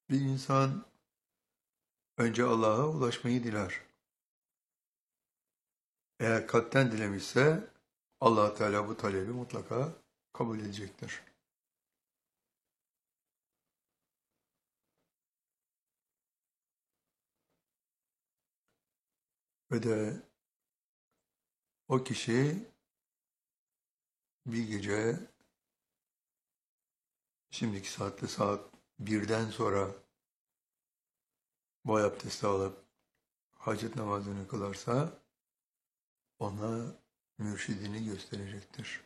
Bir insan önce Allah'a ulaşmayı diler. Eğer kalpten dilemişse Allah Teala bu talebi mutlaka kabul edecektir. Ve de o kişi bir gece şimdiki saatte saat 1'den sonra boy abdesti alıp hacet namazını kılarsa ona mürşidini gösterecektir.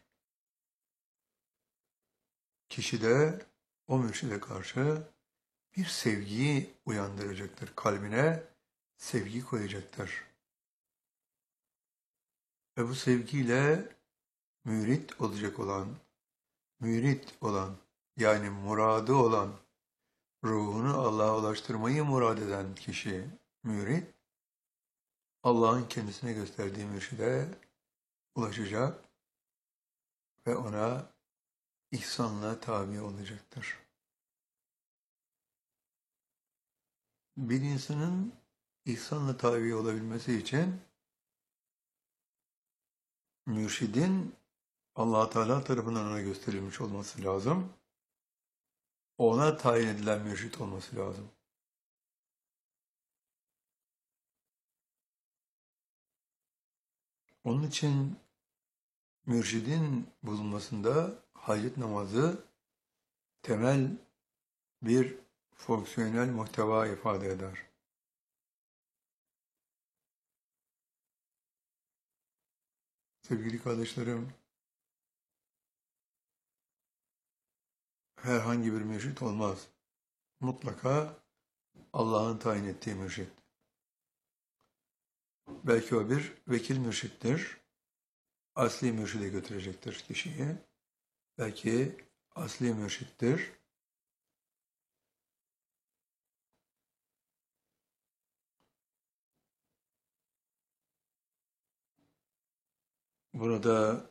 Kişi de o mürşide karşı bir sevgiyi uyandıracaktır. Kalbine sevgi koyacaktır. Ve bu sevgiyle mürit olan yani muradı olan, ruhunu Allah'a ulaştırmayı murad eden kişi mürit, Allah'ın kendisine gösterdiği mürşide ulaşacak ve ona ihsanla tabi olacaktır. Bir insanın ihsanla tabi olabilmesi için mürşidin Allah Teala tarafından ona gösterilmiş olması lazım. Ona tayin edilen mürşid olması lazım. Onun için mürşidin bulunmasında hacet namazı temel bir fonksiyonel muhteva ifade eder. Sevgili kardeşlerim, herhangi bir mürşit olmaz. Mutlaka Allah'ın tayin ettiği mürşit. Belki o bir vekil mürşittir. Asli mürşide götürecektir kişiyi. Belki asli mürşittir. Burada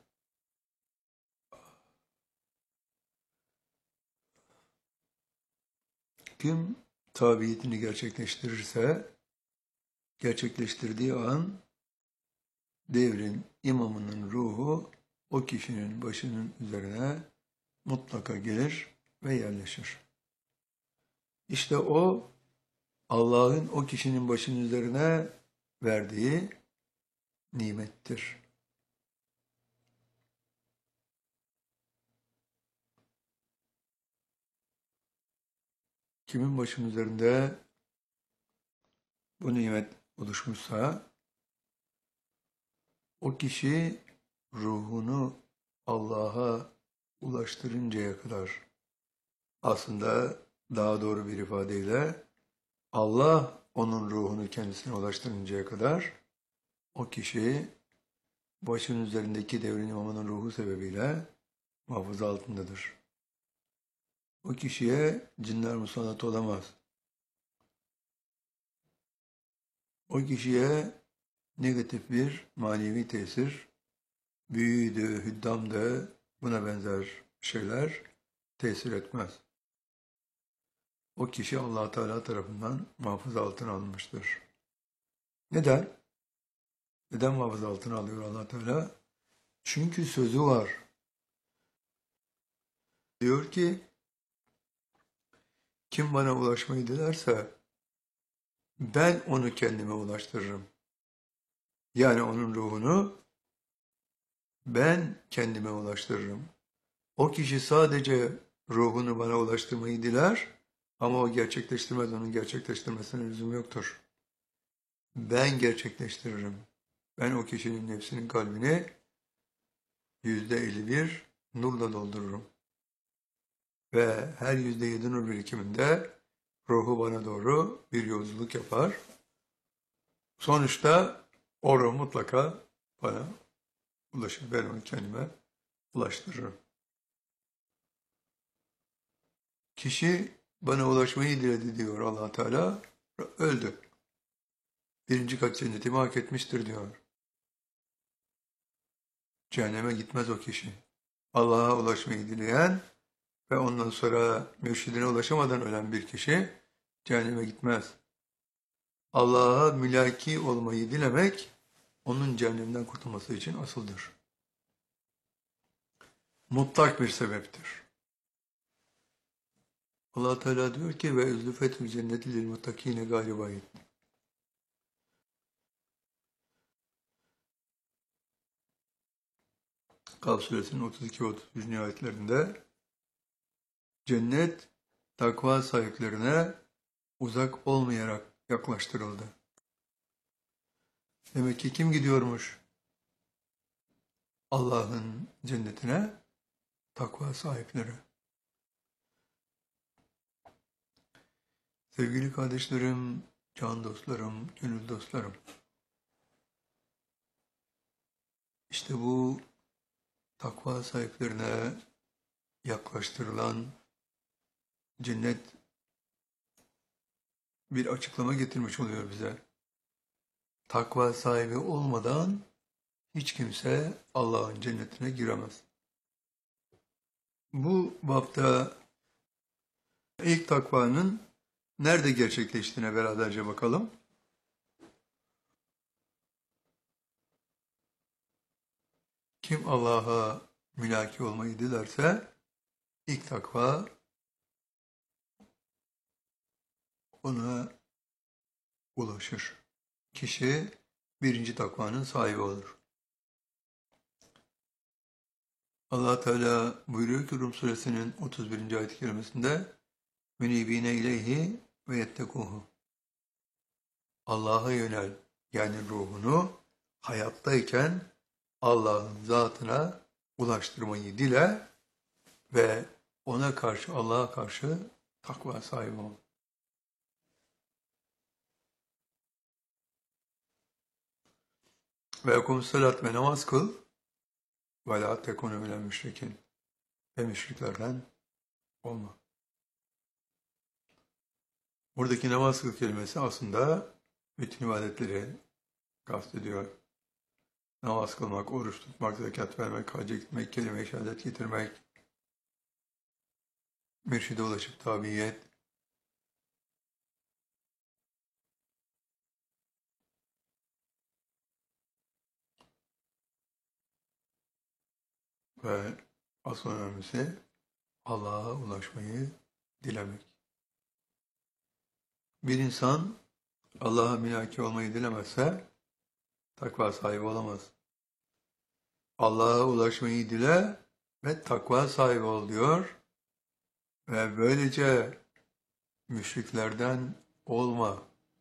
kim tabiyetini gerçekleştirirse, gerçekleştirdiği an devrin imamının ruhu o kişinin başının üzerine mutlaka gelir ve yerleşir. İşte o Allah'ın o kişinin başının üzerine verdiği nimettir. Kimin başının üzerinde bu nimet oluşmuşsa o kişi ruhunu Allah'a ulaştırıncaya kadar, aslında daha doğru bir ifadeyle Allah onun ruhunu kendisine ulaştırıncaya kadar o kişi başının üzerindeki devrin imamının ruhu sebebiyle muhafaza altındadır. O kişiye cinler musallat olamaz. O kişiye negatif bir manevi tesir, büyüydü, hüddamdı, buna benzer şeyler tesir etmez. O kişi Allah Teala tarafından muhafaza altına alınmıştır. Neden? Neden muhafaza altına alıyor Allah Teala? Çünkü sözü var. Diyor ki, kim bana ulaşmayı dilerse ben onu kendime ulaştırırım. Yani onun ruhunu ben kendime ulaştırırım. O kişi sadece ruhunu bana ulaştırmayı diler ama o gerçekleştirmez, onun gerçekleştirmesine lüzum yoktur. Ben gerçekleştiririm. Ben o kişinin nefsinin kalbini %51 nurla doldururum. Ve her %7 nur birikiminde ruhu bana doğru bir yolculuk yapar. Sonuçta o ruh mutlaka bana ulaşır. Ben onu kendime ulaştırırım. Kişi bana ulaşmayı diledi diyor Allah Teala, öldü. Birinci kat cennetimi hak etmiştir diyor. Cehenneme gitmez o kişi. Allah'a ulaşmayı dileyen ve ondan sonra mürşidine ulaşamadan ölen bir kişi cehenneme gitmez. Allah'a mülaki olmayı dilemek, onun cehennemden kurtulması için asıldır. Mutlak bir sebeptir. Allah Teala diyor ki ve üzlüfetül cenneti lil muttakine galiba. Kaf suresinin 32 ve 33. ayetlerinde cennet takva sahiplerine uzak olmayarak yaklaştırıldı. Demek ki kim gidiyormuş Allah'ın cennetine? Takva sahipleri. Sevgili kardeşlerim, can dostlarım, gönül dostlarım. İşte bu takva sahiplerine yaklaştırılan cennet bir açıklama getirmiş oluyor bize. Takva sahibi olmadan hiç kimse Allah'ın cennetine giremez. Bu bapta ilk takvanın nerede gerçekleştiğine beraberce bakalım. Kim Allah'a mülaki olmayı dilerse ilk takva ona ulaşır. Kişi birinci takvanın sahibi olur. Allah Teala buyuruyor ki Rum suresinin 31. ayet-i kerimesinde münibine ileyhi ve yettekuhu. Allah'a yönel, yani ruhunu hayattayken Allah'ın zatına ulaştırmayı dile ve ona karşı, Allah'a karşı takva sahibi ol. Ve ekum salat ve namaz kıl ve la tekunu minel müşrikin ve müşriklerden olma. Buradaki namaz kıl kelimesi aslında bütün ibadetleri kastediyor. Namaz kılmak, oruç tutmak, zekat vermek, hacca gitmek, kelime-i şehadet getirmek, mürşide ulaşıp tabiyet, ve asıl önemlisi Allah'a ulaşmayı dilemek. Bir insan Allah'a mülaki olmayı dilemezse takva sahibi olamaz. Allah'a ulaşmayı dile ve takva sahibi ol diyor ve böylece müşriklerden olma.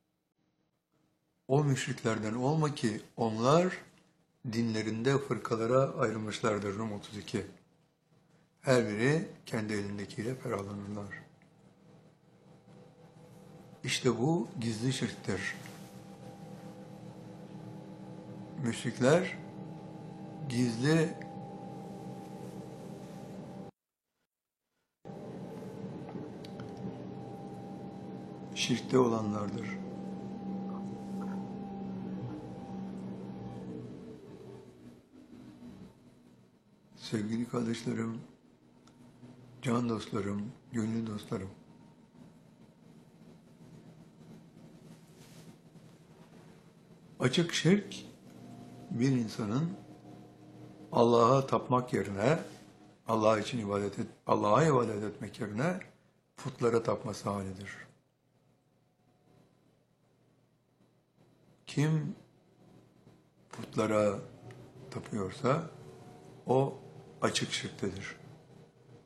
O müşriklerden olma ki onlar dinlerinde fırkalara ayrılmışlardır. Rum 32. Her biri kendi elindekiyle ferahlanırlar. İşte bu gizli şirktir. Müşrikler gizli şirkte olanlardır. Sevgili kardeşlerim, can dostlarım, gönül dostlarım. Açık şirk bir insanın Allah'a tapmak yerine, Allah'a ibadet etmek yerine putlara tapması halidir. Kim putlara tapıyorsa o açık şirktedir.